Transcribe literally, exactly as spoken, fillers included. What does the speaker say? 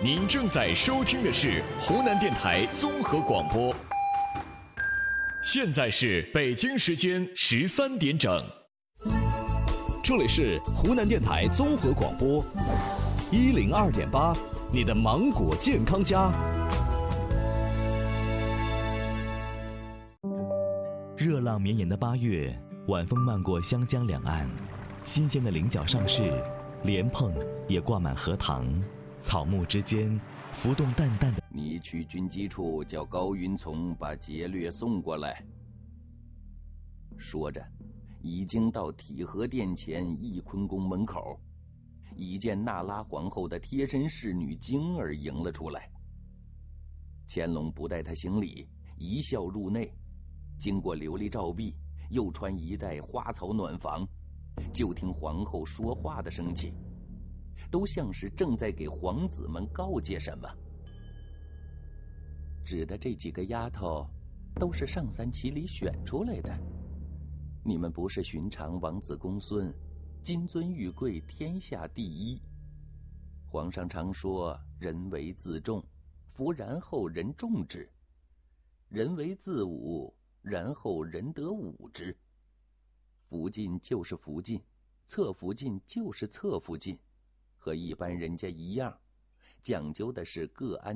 您正在收听的是湖南电台综合广播，现在是北京时间十三点整， 这里是湖南电台综合广播一零二点八，你的芒果健康家。 热浪绵延的八月，晚风漫过湘江两岸，新鲜的菱角上市，莲蓬也挂满荷塘，草木之间浮动淡淡的。 你去军机处叫高云从把劫掠送过来。说着，已经到体和殿前翊坤宫门口，已见那拉皇后的贴身侍女晶儿迎了出来。乾隆不待她行礼，一笑入内，经过琉璃照壁，又穿一带花草暖房，就听皇后说话的声气，都像是正在给皇子们告诫什么。指的这几个丫头都是上三旗里选出来的，你们不是寻常王子公孙，金尊玉贵，天下第一。皇上常说人为自重，夫然后人重之；人为自侮，然后人得侮之。福晋就是福晋，侧福晋就是侧福晋，和一般人家一样，讲究的是各安